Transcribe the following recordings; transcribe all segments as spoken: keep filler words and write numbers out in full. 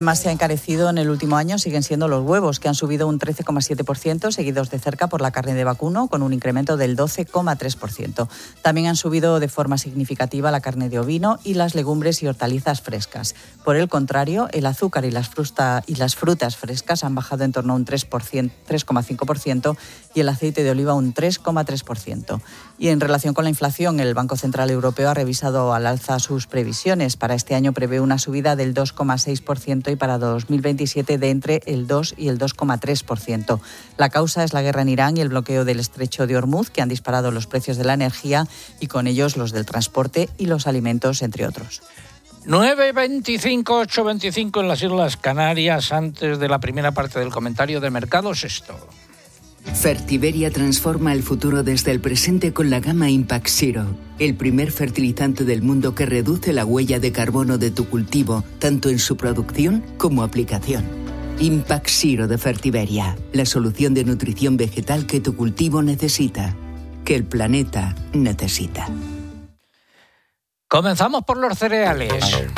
Más se ha encarecido en el último año siguen siendo los huevos, que han subido un trece coma siete por ciento, seguidos de cerca por la carne de vacuno, con un incremento del doce coma tres por ciento. También han subido de forma significativa la carne de ovino y las legumbres y hortalizas frescas. Por el contrario, el azúcar y las, fruta, y las frutas frescas han bajado en torno a un tres coma cinco por ciento y el aceite de oliva un tres coma tres por ciento. Y en relación con la inflación, el Banco Central Europeo ha revisado al alza sus previsiones. Para este año prevé una subida del dos coma seis por ciento y para dos mil veintisiete de entre el dos y el dos coma tres por ciento. La causa es la guerra en Irán y el bloqueo del estrecho de Hormuz, que han disparado los precios de la energía y con ellos los del transporte y los alimentos, entre otros. nueve veinticinco, ocho veinticinco en las Islas Canarias. Antes de la primera parte del comentario de mercados, esto. Fertiberia transforma el futuro desde el presente con la gama Impact Zero, el primer fertilizante del mundo que reduce la huella de carbono de tu cultivo, tanto en su producción como aplicación. Impact Zero de Fertiberia, la solución de nutrición vegetal que tu cultivo necesita, que el planeta necesita. Comenzamos por los cereales.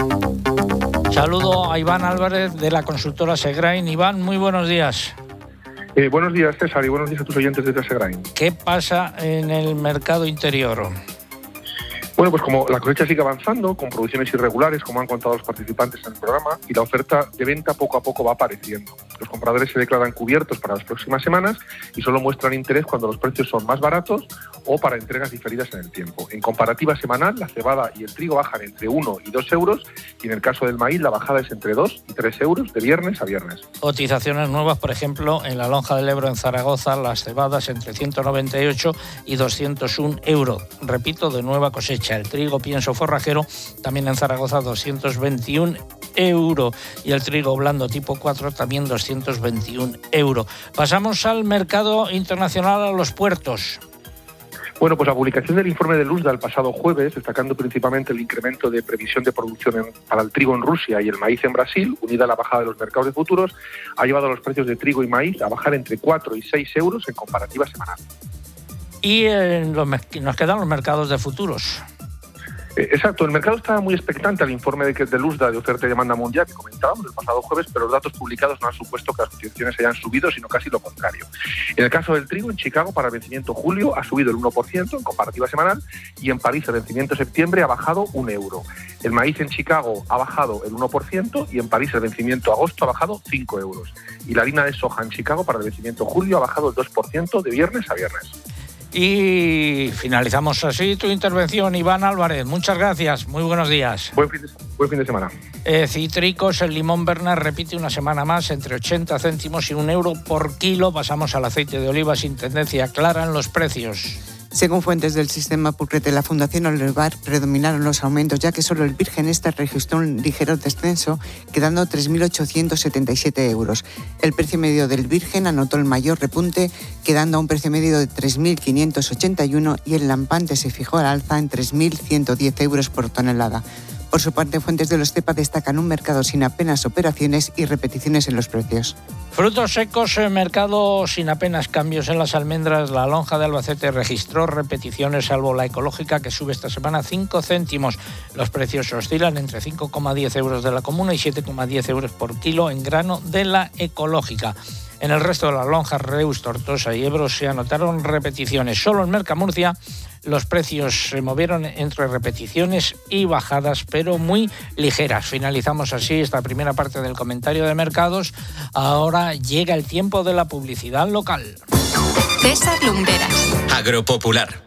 Saludo a Iván Álvarez de la consultora Segrain. Iván, muy buenos días. Eh, buenos días, César, y buenos días a tus oyentes de Segrain. ¿Qué pasa en el mercado interior? Bueno, pues como la cosecha sigue avanzando, con producciones irregulares, como han contado los participantes en el programa, y la oferta de venta poco a poco va apareciendo. Los compradores se declaran cubiertos para las próximas semanas y solo muestran interés cuando los precios son más baratos o para entregas diferidas en el tiempo. En comparativa semanal, la cebada y el trigo bajan entre uno y dos euros, y en el caso del maíz la bajada es entre dos y tres euros de viernes a viernes. Cotizaciones nuevas, por ejemplo, en la Lonja del Ebro en Zaragoza, las cebadas entre ciento noventa y ocho y doscientos uno euros. Repito, de nueva cosecha. El trigo pienso forrajero también en Zaragoza doscientos veintiuno euros y el trigo blando tipo cuatro también doscientos veintiuno euros. Pasamos al mercado internacional, a los puertos. Bueno, pues la publicación del informe de Luzda el pasado jueves, destacando principalmente el incremento de previsión de producción en, para el trigo en Rusia y el maíz en Brasil, unida a la bajada de los mercados de futuros, ha llevado a los precios de trigo y maíz a bajar entre cuatro y seis euros en comparativa semanal. Y eh, los, nos quedan los mercados de futuros. Eh, exacto, el mercado está muy expectante al informe de, de Luzda de oferta y demanda mundial que comentábamos el pasado jueves, pero los datos publicados no han supuesto que las cotizaciones hayan subido, sino casi lo contrario. En el caso del trigo, en Chicago para el vencimiento julio ha subido el uno por ciento en comparativa semanal y en París el vencimiento septiembre ha bajado un euro. El maíz en Chicago ha bajado el uno por ciento y en París el vencimiento agosto ha bajado cinco euros. Y la harina de soja en Chicago para el vencimiento julio ha bajado el dos por ciento de viernes a viernes. Y finalizamos así tu intervención, Iván Álvarez. Muchas gracias, muy buenos días. Buen fin de, buen fin de semana. Eh, cítricos, el limón Bernard repite una semana más entre ochenta céntimos y un euro por kilo. Pasamos al aceite de oliva sin tendencia clara en los precios. Según fuentes del sistema Pulcret de la Fundación Olivar, predominaron los aumentos, ya que solo el Virgen Extra registró un ligero descenso, quedando tres mil ochocientos setenta y siete euros. El precio medio del Virgen anotó el mayor repunte, quedando a un precio medio de tres mil quinientos ochenta y uno, y el lampante se fijó al alza en tres mil ciento diez euros por tonelada. Por su parte, fuentes de los CEPA destacan un mercado sin apenas operaciones y repeticiones en los precios. Frutos secos, mercado sin apenas cambios en las almendras. La Lonja de Albacete registró repeticiones, salvo la ecológica, que sube esta semana cinco céntimos. Los precios oscilan entre cinco coma diez euros de la comuna y siete coma diez euros por kilo en grano de la ecológica. En el resto de las lonjas, Reus, Tortosa y Ebro, se anotaron repeticiones. Solo en Mercamurcia los precios se movieron entre repeticiones y bajadas, pero muy ligeras. Finalizamos así esta primera parte del comentario de mercados. Ahora llega el tiempo de la publicidad local. César Lumberas. Agropopular.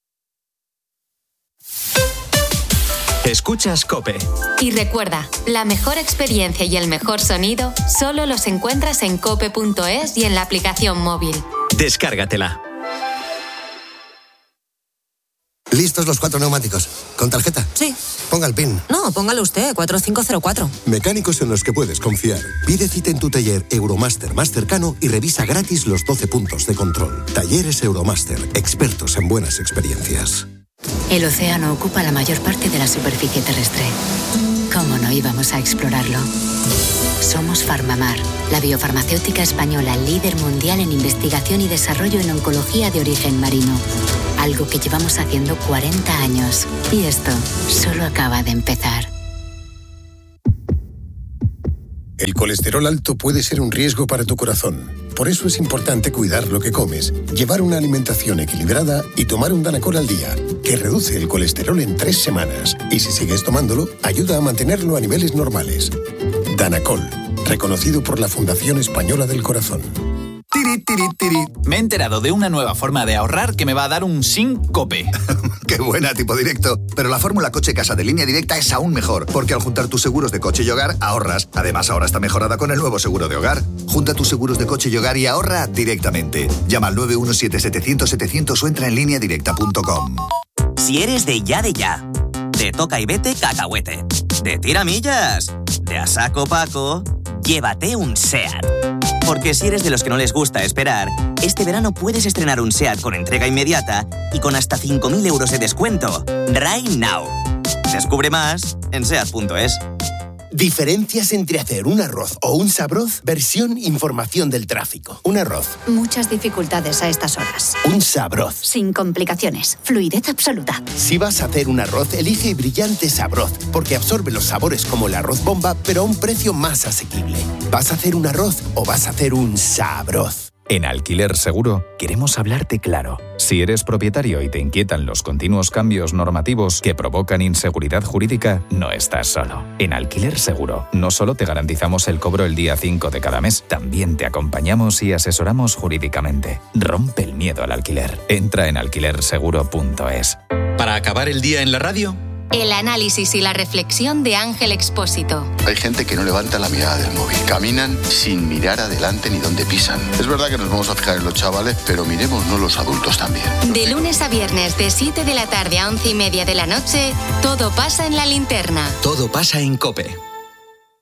Escuchas COPE. Y recuerda, la mejor experiencia y el mejor sonido solo los encuentras en cope punto es y en la aplicación móvil. Descárgatela. ¿Listos los cuatro neumáticos? ¿Con tarjeta? Sí. Ponga el PIN. No, póngalo usted, cuatro cinco cero cuatro. Mecánicos en los que puedes confiar. Pide cita en tu taller Euromaster más cercano y revisa gratis los doce puntos de control. Talleres Euromaster, expertos en buenas experiencias. El océano ocupa la mayor parte de la superficie terrestre. ¿Cómo no íbamos a explorarlo? Somos Farmamar, la biofarmacéutica española líder mundial en investigación y desarrollo en oncología de origen marino. Algo que llevamos haciendo cuarenta años. Y esto solo acaba de empezar. El colesterol alto puede ser un riesgo para tu corazón. Por eso es importante cuidar lo que comes, llevar una alimentación equilibrada y tomar un Danacol al día, que reduce el colesterol en tres semanas. Y si sigues tomándolo, ayuda a mantenerlo a niveles normales. Danacol, reconocido por la Fundación Española del Corazón. Tiri, tiri, tiri. Me he enterado de una nueva forma de ahorrar que me va a dar un síncope. ¡Qué buena, tipo directo! Pero la fórmula coche-casa de Línea Directa es aún mejor, porque al juntar tus seguros de coche y hogar, ahorras. Además, ahora está mejorada con el nuevo seguro de hogar. Junta tus seguros de coche y hogar y ahorra directamente. Llama al nueve uno siete setecientos setecientos o entra en línea directa punto com. Si eres de ya de ya, de toca y vete cacahuete, de tiramillas, de a saco paco, llévate un SEAT. Porque si eres de los que no les gusta esperar, este verano puedes estrenar un SEAT con entrega inmediata y con hasta cinco mil euros de descuento. Right now. Descubre más en seat punto es. Diferencias entre hacer un arroz o un sabroz, versión información del tráfico. Un arroz. Muchas dificultades a estas horas. Un sabroz. Sin complicaciones. Fluidez absoluta. Si vas a hacer un arroz, elige Brillante Sabroz, porque absorbe los sabores como el arroz bomba, pero a un precio más asequible. ¿Vas a hacer un arroz o vas a hacer un sabroz? En Alquiler Seguro queremos hablarte claro. Si eres propietario y te inquietan los continuos cambios normativos que provocan inseguridad jurídica, no estás solo. En Alquiler Seguro no solo te garantizamos el cobro el día cinco de cada mes, también te acompañamos y asesoramos jurídicamente. Rompe el miedo al alquiler. Entra en alquiler seguro punto es. Para acabar el día en la radio, el análisis y la reflexión de Ángel Expósito. Hay gente que no levanta la mirada del móvil. Caminan sin mirar adelante ni dónde pisan. Es verdad que nos vamos a fijar en los chavales, pero miremos no los adultos también. De lunes a viernes, de siete de la tarde a once y media de la noche, todo pasa en La Linterna. todo pasa en COPE.